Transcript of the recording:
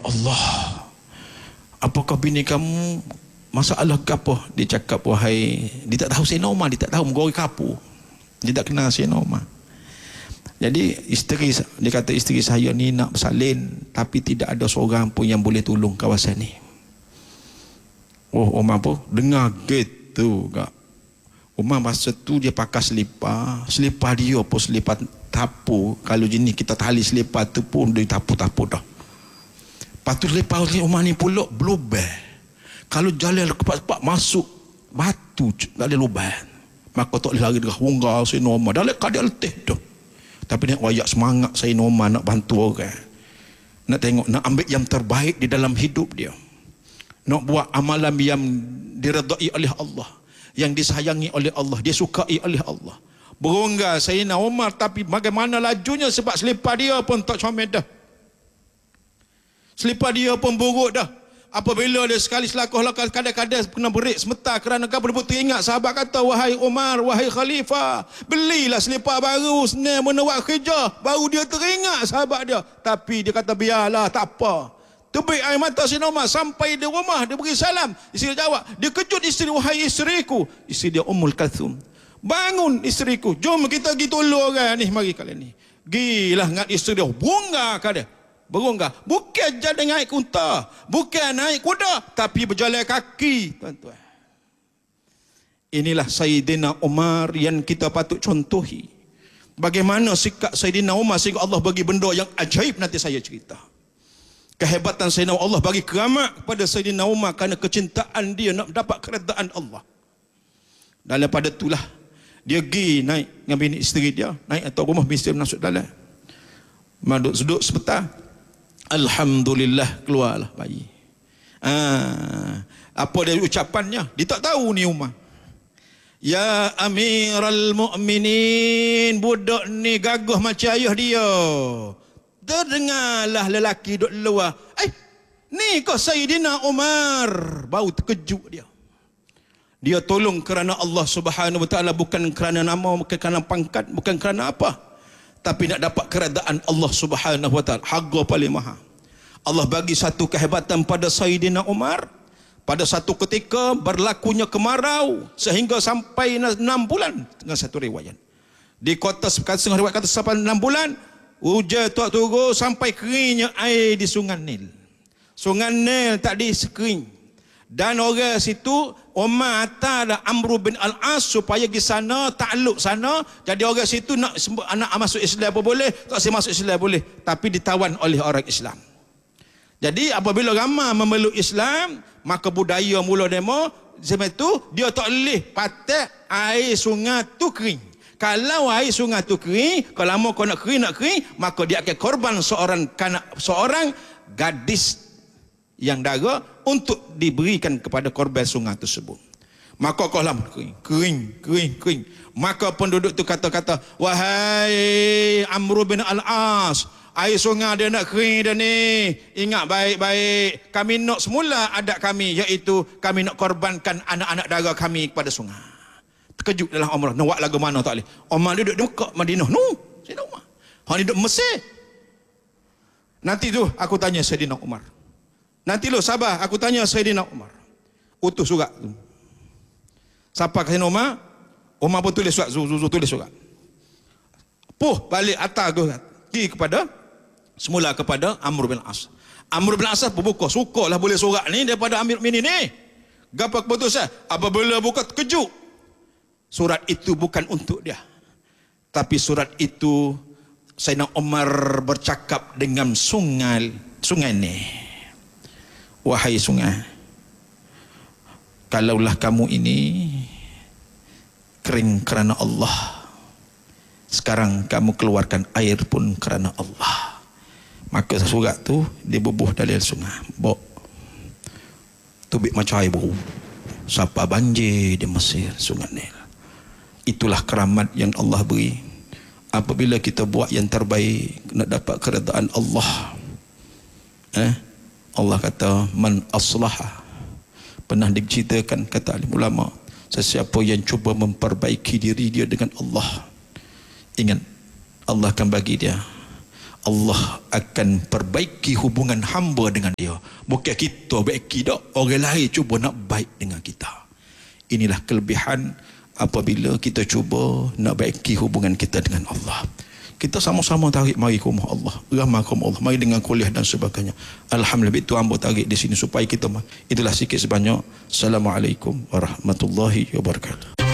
Allah, apakah bini kamu masalah ke apa? Dia cakap, wahai, dia tak tahu Sayyidina Umar, dia tak tahu menggoreng kapur, dia tak kenal Sayyidina Umar. Jadi isteri, dia kata isteri saya ni nak bersalin tapi tidak ada seorang pun yang boleh tolong kawasan ni. Oh, Umar pun dengar gitu kak. Umar masa tu dia pakai selipar dia pun selipar tapu. Kalau jenis kita tali selipar tu pun dia tapu-tapu dah. Lepas tu selipar Umar ni pula berlubang. Kalau jalan cepat-cepat masuk batu tak ada lubang, maka tak boleh lari dengan hunggar Sayyidina Umar. Dah lekat dia letih tu. Tapi nak wayak semangat Sayyidina Umar nak bantu orang, nak tengok, nak ambil yang terbaik di dalam hidup dia, nak buat amalan yang diredai oleh Allah, yang disayangi oleh Allah, dia sukai oleh Allah. Beronggar Sayyidina Umar, tapi bagaimana lajunya sebab selipar dia pun tak comel dah. Selipar dia pun buruk dah. Apabila dia sekali selakuh kadang-kadang kena berik sebentar kerana kau betul teringat sahabat kata, wahai Umar, wahai Khalifah, belilah selipar baru senang menawak kerja. Baru dia teringat sahabat dia. Tapi dia kata biarlah, tak apa. Tebik air mata Sayyidina Umar sampai di rumah, dia beri salam. Isteri jawab, dia kejut isteri, wahai isteriku. Isteri dia Ummul Kalthum. Bangun isteriku, jom kita pergi tolong orang ni, mari kalian ni. Gilah ngat isteri dia, bunga ke dia. Beronggar, bukan jadi naik unta, bukan naik kuda, tapi berjalan kaki, tuan-tuan. Inilah Sayyidina Umar yang kita patut contohi. Bagaimana sikap Sayyidina Umar sehingga Allah bagi benda yang ajaib, nanti saya cerita. Kehebatan Sayyidina Allah bagi keramat kepada Sayyidina Umar kerana kecintaan dia nak dapat keredaan Allah. Dan daripada itulah dia pergi naik dengan bini isteri dia, naik atau rumah bini isteri masuk dalam. Duduk sebentar. Alhamdulillah, keluarlah bayi. Apa dia ucapannya? Dia tak tahu ni Umar. Ya Amiral Mu'minin, budak ni gagah macam ayah dia. Terdengarlah lelaki duduk luar. Ni kau Sayyidina Umar. Bau terkejut dia. Dia tolong kerana Allah Subhanahu Wa Taala, bukan kerana nama, bukan kerana pangkat, bukan kerana apa, tapi nak dapat keredaan Allah Subhanahu Wa Taala, harga paling mahal. Allah bagi satu kehebatan pada Sayyidina Umar. Pada satu ketika berlakunya kemarau sehingga sampai 6 bulan dengan satu riwayat. Di kota setengah riwayat kata sampai 6 bulan, hujan tak turun sampai keringnya air di Sungai Nil. Sungai Nil tak dikering. Dan orang situ Umar hantar Amr bin Al-As supaya pergi sana, takluk sana. Jadi orang situ nak anak masuk Islam apa boleh, tak saya masuk Islam boleh, tapi ditawan oleh orang Islam. Jadi apabila ramai memeluk Islam, maka budaya mula demo zaman itu dia tak boleh patek air sungai tu kering. Kalau air sungai tu kering, kalau lama kau nak kering, maka dia akan korban seorang gadis yang dara untuk diberikan kepada korban sungai tersebut. Maka kau lama kering. Maka penduduk tu kata-kata, wahai Amr bin Al-As, air sungai dia nak kering dah ni. Ingat baik-baik, kami nak semula adat kami, iaitu kami nak korbankan anak-anak dara kami kepada sungai. Terkejut dalam Umar, nak buat lagu mana tak boleh. Umar duduk dekat Madinah, Sayyidina Umar. Hang duduk Mesir. Nanti tu aku tanya Sayyidina Umar. Nanti lo sabar, aku tanya Sayyidina Umar. Utus surat tu. Siapa ke Sayyidina Umar? Umar pun tulis surat, tulis surat. Balik atas tu, pergi semula kepada Amr bin As. Amr bin As berbuka, sukalah boleh surat ni daripada Amir Minin ni. Gapa keputusan? Apabila buka terkejut. Surat itu bukan untuk dia. Tapi surat itu Sayyidina Umar bercakap dengan sungai ni. Wahai sungai, kalaulah kamu ini kering kerana Allah, sekarang kamu keluarkan air pun kerana Allah. Maka surat tu dibubuh dari sungai. Bok tubik macam air bau. Siapa banjir di Mesir, Sungai Nil. Itulah keramat yang Allah beri. Apabila kita buat yang terbaik, nak dapat keredaan Allah. Allah kata, man aslaha. Pernah diceritakan, kata alim ulama, sesiapa yang cuba memperbaiki diri dia dengan Allah, ingat, Allah akan bagi dia. Allah akan perbaiki hubungan hamba dengan dia. Bukan kita baiki dak, orang lain cuba nak baik dengan kita. Inilah kelebihan apabila kita cuba nak baiki hubungan kita dengan Allah. Kita sama-sama tarik mari ke rumah Allah, ramai ke rumah Allah, mari dengan kuliah dan sebagainya. Alhamdulillah, itu hamba tarik di sini supaya kita itulah sikit sebanyak. Assalamualaikum warahmatullahi wabarakatuh.